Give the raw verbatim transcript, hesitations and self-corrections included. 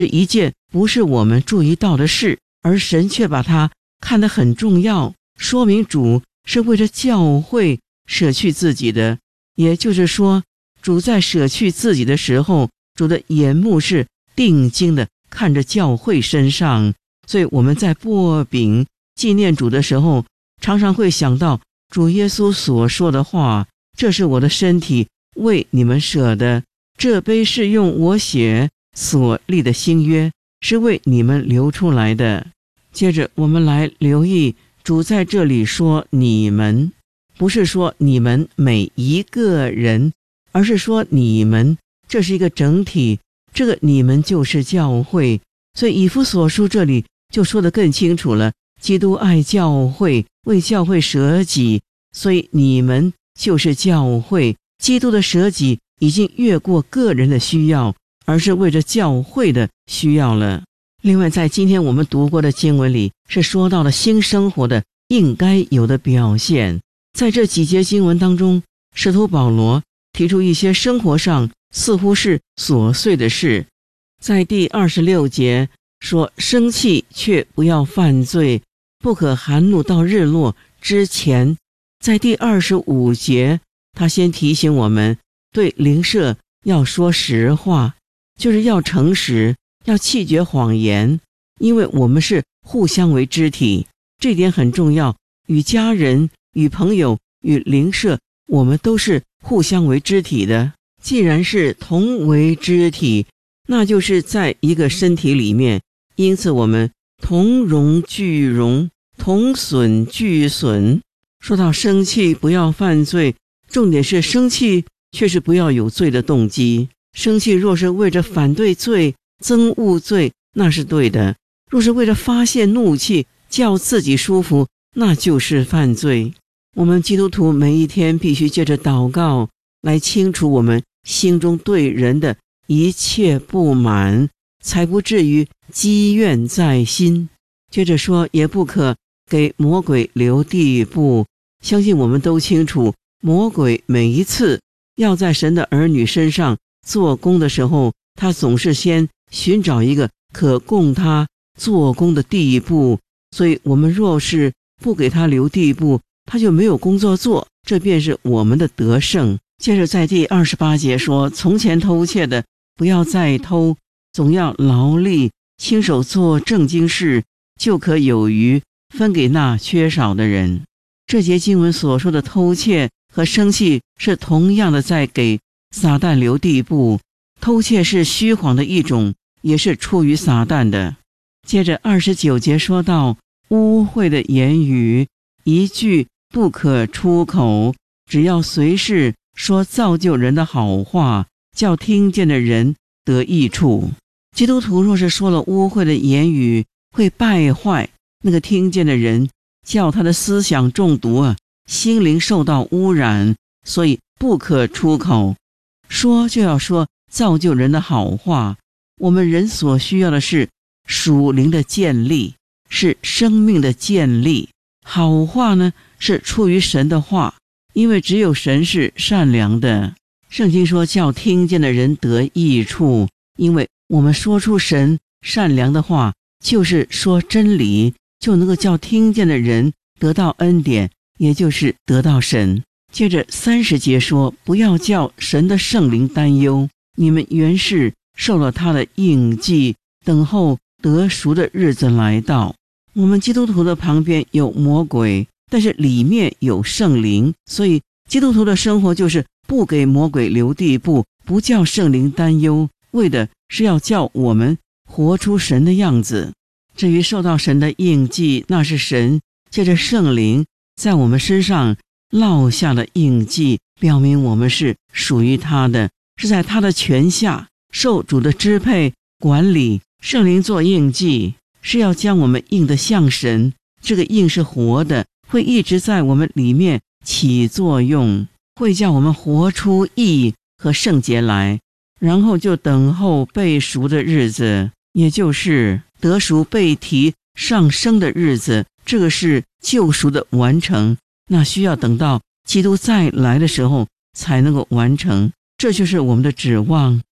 一件不是我们注意到的事，而神却把它看得很重要，说明主是为了教会舍去自己的。也就是说，主在舍去自己的时候，主的眼目是定睛的看着教会身上。所以我们在擘饼纪念主的时候，常常会想到主耶稣所说的话，这是我的身体，为你们舍的，这杯是用我血所立的新约，是为你们流出来的。接着我们来留意，主在这里说你们，不是说你们每一个人，而是说你们，这是一个整体，这个你们就是教会。所以以弗所书这里就说得更清楚了，基督爱教会，为教会舍己，所以你们就是教会。基督的舍己已经越过个人的需要，而是为着教会的需要了。另外，在今天我们读过的经文里，是说到了新生活的应该有的表现。在这几节经文当中，使徒保罗提出一些生活上似乎是琐碎的事。在第二十六节说，生气却不要犯罪，不可含怒到日落之前。在第二十五节，他先提醒我们对邻舍要说实话，就是要诚实，要弃绝谎言，因为我们是互相为肢体，这点很重要。与家人、与朋友、与邻舍，我们都是互相为肢体的。既然是同为肢体，那就是在一个身体里面，因此我们同荣俱荣，同损俱损。说到生气不要犯罪，重点是生气却是不要有罪的动机。生气若是为着反对罪、憎恶罪，那是对的；若是为了发泄怒气，叫自己舒服，那就是犯罪。我们基督徒每一天必须借着祷告来清除我们心中对人的一切不满，才不至于积怨在心。接着说，也不可给魔鬼留地步。相信我们都清楚，魔鬼每一次要在神的儿女身上做工的时候，他总是先寻找一个可供他做工的地步。所以我们若是不给他留地步，他就没有工作做，这便是我们的得胜。接着在第二十八节说，从前偷窃的不要再偷，总要劳力，亲手做正经事，就可有余，分给那缺少的人。这节经文所说的偷窃和生气是同样的在给撒旦留地步。偷窃是虚谎的一种，也是出于撒旦的。接着二十九节说到，污秽的言语一句不可出口，只要随时说造就人的好话，叫听见的人得益处。基督徒若是说了污秽的言语，会败坏那个听见的人，叫他的思想中毒啊，心灵受到污染，所以不可出口。说就要说造就人的好话。我们人所需要的是属灵的建立，是生命的建立。好话呢，是出于神的话，因为只有神是善良的。圣经说叫听见的人得益处，因为我们说出神善良的话，就是说真理，就能够叫听见的人得到恩典，也就是得到神。接着三十节说，不要叫神的圣灵担忧，你们原是受了他的印记，等候得赎的日子来到。我们基督徒的旁边有魔鬼，但是里面有圣灵，所以基督徒的生活就是不给魔鬼留地步，不叫圣灵担忧，为的是要叫我们活出神的样子。至于受到神的印记，那是神借着圣灵在我们身上烙下的印记，表明我们是属于他的，是在他的权下，受主的支配管理。圣灵做印记，是要将我们印得像神，这个印是活的，会一直在我们里面起作用，会叫我们活出义和圣洁来，然后就等候被赎的日子，也就是得赎被提上升的日子。这个是救赎的完成，那需要等到基督再来的时候才能够完成，这就是我们的指望。